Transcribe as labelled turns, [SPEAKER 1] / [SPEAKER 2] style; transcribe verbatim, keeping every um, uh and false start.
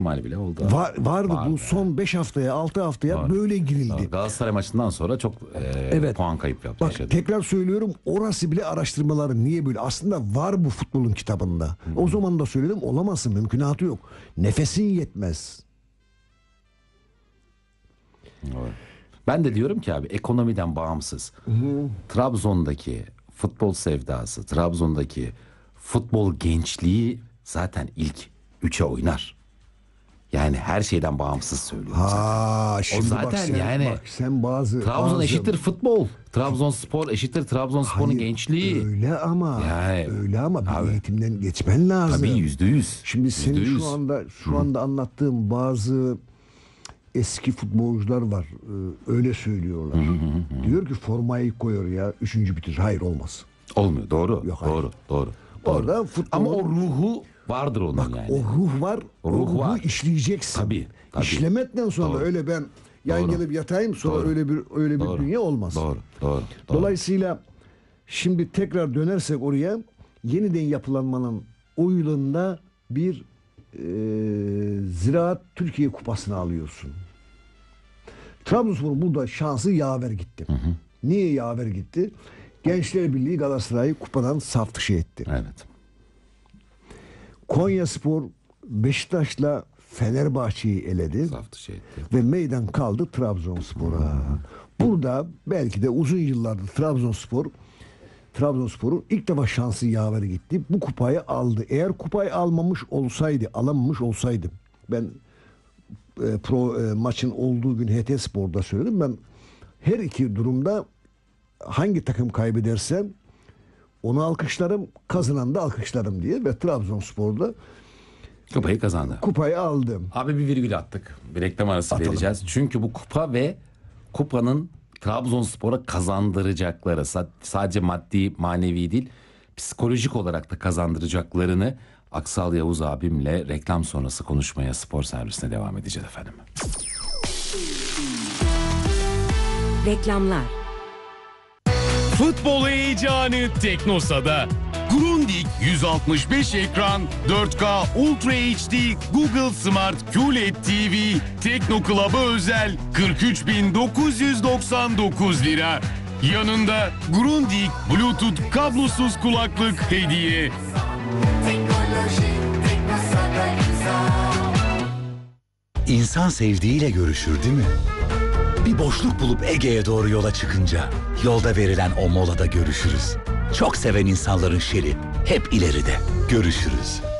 [SPEAKER 1] ihtimali bile oldu.
[SPEAKER 2] Var, vardı,
[SPEAKER 1] Vardı.
[SPEAKER 2] bu son beş haftaya altı haftaya
[SPEAKER 1] Vardı.
[SPEAKER 2] böyle girildi.
[SPEAKER 1] Vardı. Galatasaray maçından sonra çok e,
[SPEAKER 2] Evet.
[SPEAKER 1] puan kayıp yaptı.
[SPEAKER 2] Bak
[SPEAKER 1] yaşadı.
[SPEAKER 2] tekrar söylüyorum, orası bile araştırmaları niye böyle? Aslında var bu futbolun kitabında. Hı-hı. O zaman da söyledim, olamazsın, mümkünatı yok. Nefesin yetmez.
[SPEAKER 1] Evet. Ben de diyorum ki abi, ekonomiden bağımsız. Hı-hı. Trabzon'daki futbol sevdası, Trabzon'daki futbol gençliği zaten ilk üçe oynar. Yani her şeyden bağımsız söylüyorum.
[SPEAKER 2] Ha, şimdi
[SPEAKER 1] o zaten
[SPEAKER 2] bak sen,
[SPEAKER 1] yani
[SPEAKER 2] bak sen bazı
[SPEAKER 1] Trabzon
[SPEAKER 2] bazı...
[SPEAKER 1] eşittir futbol. Trabzonspor eşittir Trabzonspor'un
[SPEAKER 2] Hayır,
[SPEAKER 1] gençliği.
[SPEAKER 2] Öyle ama
[SPEAKER 1] yani,
[SPEAKER 2] öyle ama bir
[SPEAKER 1] abi,
[SPEAKER 2] eğitimden geçmen lazım.
[SPEAKER 1] Tabii yüzde yüz.
[SPEAKER 2] Şimdi senin
[SPEAKER 1] yüzde yüz.
[SPEAKER 2] şu anda şu anda anlattığın bazı eski futbolcular var. Ee, öyle söylüyorlar. Hı hı hı. Diyor ki formayı koyuyor ya, üçüncü bitir. Hayır, olmaz.
[SPEAKER 1] Olmuyor. Doğru.
[SPEAKER 2] Yok, hayır.
[SPEAKER 1] doğru. Doğru.
[SPEAKER 2] Orada
[SPEAKER 1] doğru.
[SPEAKER 2] futbol...
[SPEAKER 1] Ama o ruhu vardır onun
[SPEAKER 2] bak,
[SPEAKER 1] yani.
[SPEAKER 2] o ruh var. O,
[SPEAKER 1] o ruh
[SPEAKER 2] ruhu
[SPEAKER 1] var.
[SPEAKER 2] işleyeceksin.
[SPEAKER 1] Tabii, tabii.
[SPEAKER 2] İşlemekten sonra
[SPEAKER 1] Doğru.
[SPEAKER 2] öyle ben yan
[SPEAKER 1] Doğru.
[SPEAKER 2] gelip yatayım sonra
[SPEAKER 1] Doğru.
[SPEAKER 2] öyle bir öyle bir
[SPEAKER 1] Doğru.
[SPEAKER 2] dünya olmaz.
[SPEAKER 1] Doğru. Doğru. Doğru.
[SPEAKER 2] Dolayısıyla şimdi tekrar dönersek oraya, yeniden yapılanmanın o yılında bir e, Ziraat Türkiye Kupası'nı alıyorsun. Trabzonspor burada şansı yaver gitti. Hı hı. Niye yaver gitti? Gençler Birliği Galatasaray'ı kupadan saf dışı etti.
[SPEAKER 1] Evet.
[SPEAKER 2] Konyaspor Beşiktaş'la Fenerbahçe'yi eledi.
[SPEAKER 1] Saf dışı etti.
[SPEAKER 2] Ve meydan kaldı Trabzonspor'a. Burada belki de uzun yıllardır Trabzonspor Trabzonspor'un ilk defa şansı yaver gitti. Bu kupayı aldı. Eğer kupayı almamış olsaydı, alamamış olsaydı, ben e, pro e, maçın olduğu gün H T Spor'da söyledim. Ben her iki durumda hangi takım kaybedersem onu alkışlarım, kazanan da alkışlarım diye, ve Trabzonspor'da
[SPEAKER 1] kupayı kazandı.
[SPEAKER 2] Kupayı aldım.
[SPEAKER 1] Abi bir virgül attık. Bir reklam arası
[SPEAKER 2] Atalım.
[SPEAKER 1] vereceğiz. Çünkü bu kupa ve kupanın Trabzonspor'a kazandıracakları, sadece maddi manevi değil, psikolojik olarak da kazandıracaklarını Aksal Yavuz abimle reklam sonrası konuşmaya spor servisine devam edeceğiz efendim.
[SPEAKER 3] Reklamlar.
[SPEAKER 4] Futbol heyecanı Teknosa'da. Grundig yüz altmış beş ekran, dört K Ultra H D, Google Smart Q L E D T V, Tekno Club'a özel kırk üç bin dokuz yüz doksan dokuz lira. Yanında Grundig Bluetooth kablosuz kulaklık hediye.
[SPEAKER 5] İnsan sevdiğiyle görüşür değil mi? Bir boşluk bulup Ege'ye doğru yola çıkınca yolda verilen o molada görüşürüz. Çok seven insanların şeri hep ileride. Görüşürüz.